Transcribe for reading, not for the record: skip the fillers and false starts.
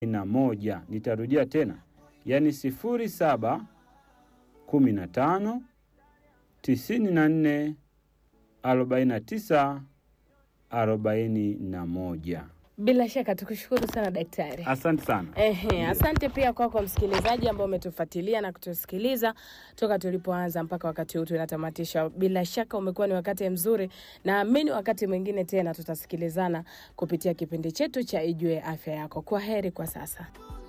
na moja. Nitarudia tena, yani 0715 94 49 41. Bila shaka tukushukuru sana daktari. Asante sana. Asante pia kwako msikilizaji ambao umetufuatilia na kutusikiliza toka tulipoanza mpaka wakati huu tunatamatisha. Bila shaka umekuwa ni wakati mzuri, naamini wakati mwingine tena tutasikilizana kupitia kipindi chetu cha Ijue Afya Yako. Kwa heri kwa sasa.